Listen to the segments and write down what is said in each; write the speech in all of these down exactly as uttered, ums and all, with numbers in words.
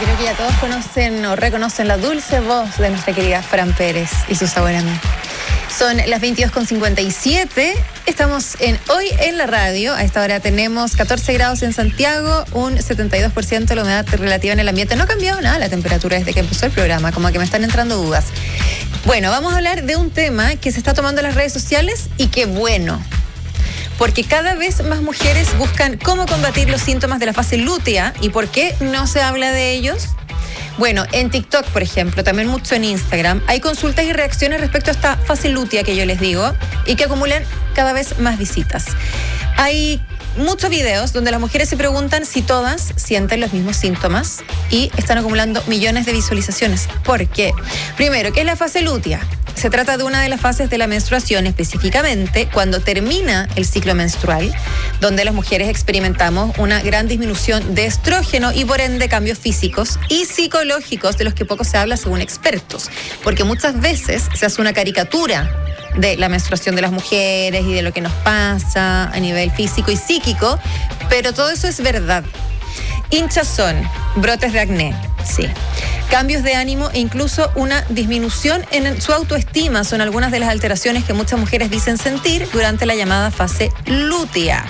creo que ya todos conocen o reconocen la dulce voz de nuestra querida Fran Pérez y su sabor a mí. Son las veintidós con cincuenta y siete. Estamos en Hoy en la Radio. A esta hora tenemos catorce grados en Santiago, un setenta y dos por ciento de la humedad relativa en el ambiente. No ha cambiado nada la temperatura desde que empezó el programa, como que me están entrando dudas. Bueno, vamos a hablar de un tema que se está tomando en las redes sociales y que bueno, porque cada vez más mujeres buscan cómo combatir los síntomas de la fase lútea. ¿Y por qué no se habla de ellos? Bueno, en TikTok, por ejemplo, también mucho en Instagram, hay consultas y reacciones respecto a esta fase lútea que yo les digo y que acumulan cada vez más visitas. Hay muchos videos donde las mujeres se preguntan si todas sienten los mismos síntomas y están acumulando millones de visualizaciones. ¿Por qué? Primero, ¿qué es la fase lútea? Se trata de una de las fases de la menstruación, específicamente cuando termina el ciclo menstrual, donde las mujeres experimentamos una gran disminución de estrógeno y por ende cambios físicos y psicológicos de los que poco se habla según expertos, porque muchas veces se hace una caricatura de la menstruación de las mujeres y de lo que nos pasa a nivel físico y psíquico, pero todo eso es verdad. Hinchazón, brotes de acné, sí. Cambios de ánimo e incluso una disminución en su autoestima son algunas de las alteraciones que muchas mujeres dicen sentir durante la llamada fase lútea.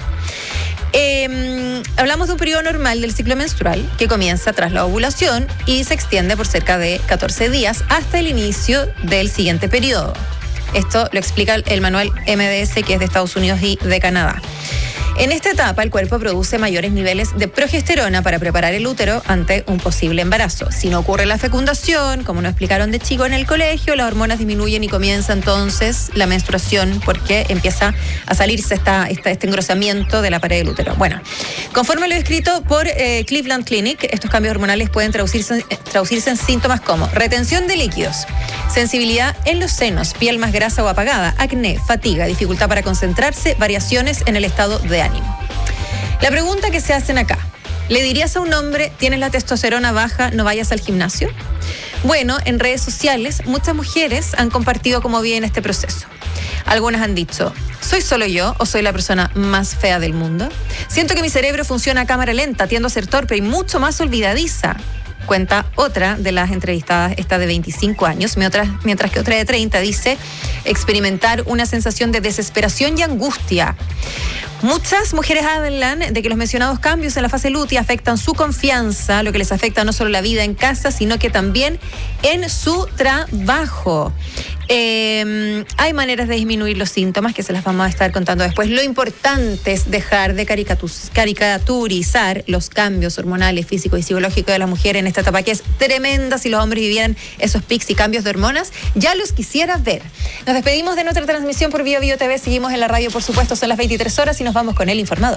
Eh, hablamos de un periodo normal del ciclo menstrual que comienza tras la ovulación y se extiende por cerca de catorce días hasta el inicio del siguiente periodo. Esto lo explica el manual M D S, que es de Estados Unidos y de Canadá. En esta etapa, el cuerpo produce mayores niveles de progesterona para preparar el útero ante un posible embarazo. Si no ocurre la fecundación, como nos explicaron de chico en el colegio, las hormonas disminuyen y comienza entonces la menstruación porque empieza a salirse esta, esta, este engrosamiento de la pared del útero. Bueno, conforme lo descrito por eh, Cleveland Clinic, estos cambios hormonales pueden traducirse, traducirse en síntomas como retención de líquidos, sensibilidad en los senos, piel más grasa o apagada, acné, fatiga, dificultad para concentrarse, variaciones en el estado de ánimo. La pregunta que se hacen acá: ¿le dirías a un hombre, tienes la testosterona baja, no vayas al gimnasio? Bueno, en redes sociales muchas mujeres han compartido cómo viven este proceso. Algunas han dicho: ¿soy solo yo o soy la persona más fea del mundo? Siento que mi cerebro funciona a cámara lenta, tiendo a ser torpe y mucho más olvidadiza. Cuenta otra de las entrevistadas, esta de veinticinco años, mientras que otra de treinta dice experimentar una sensación de desesperación y angustia. Muchas mujeres hablan de que los mencionados cambios en la fase lútea afectan su confianza, lo que les afecta no solo la vida en casa, sino que también en su trabajo. Eh, hay maneras de disminuir los síntomas que se las vamos a estar contando después. Lo importante es dejar de caricaturizar los cambios hormonales, físicos y psicológicos de las mujeres en esta etapa, que es tremenda. Si los hombres vivieran esos pics y cambios de hormonas, ya los quisiera ver. Nos despedimos de nuestra transmisión por Bio Bio T V. Seguimos en la radio, por supuesto, son las veintitrés horas y nos vamos con el informador.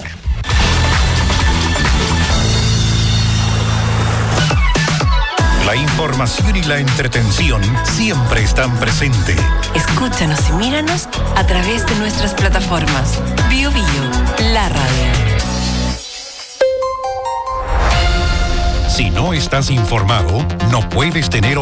La información y la entretención siempre están presentes. Escúchanos y míranos a través de nuestras plataformas. Bio Bio, la radio. Si no estás informado, no puedes tener